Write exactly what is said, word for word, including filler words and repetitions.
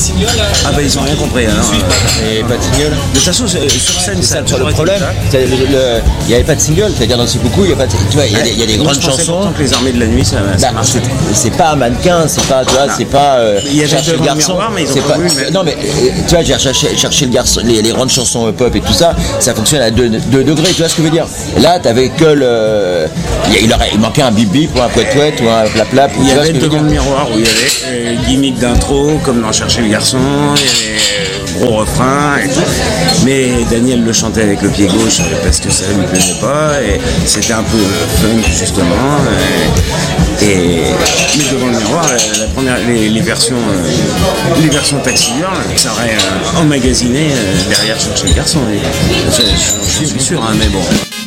Ah bah ils ont rien compris alors. Et pas de single. De toute façon, sur scène, C'est ça ça a le toujours été problème. comme ça. C'est le- le- Il n'y avait pas de single, c'est-à-dire dans ces coucou, il y a pas de, tu vois, il y a des, il y a des Moi, grandes je pensais chansons. pourtant que les armées de la nuit, ça, ça Bah, marchait. c'est, c'est pas un mannequin, c'est pas, tu vois, c'est pas. Euh, Il y avait chercher le devant le garçon. miroir, mais ils ont c'est pas pas. voulu le mettre. Non mais euh, tu vois, j'ai cherché, cherché le garçon, les, les grandes chansons euh, pop et tout ça, ça fonctionne à deux degrés, tu vois ce que je veux dire. Là, t'avais que le, il, y a- il, aurait, il manquait un bip bip ou un pouet pouet ou un plat plat. Il y avait devant le miroir où il y avait euh, gimmick d'intro, comme dans Chercher le garçon, il y avait euh, gros refrain et tout. Mais Daniel le chantait avec le pied gauche euh, parce que ça lui plaisait pas et c'était un peu euh, funk justement. euh, Et, mais devant le miroir, la, la première, les, les versions, euh, les versions Taxi Girl, ça aurait euh, emmagasiné euh, derrière Chercher le garçon. Et, je, je- je suis sûr, hein, mais bon.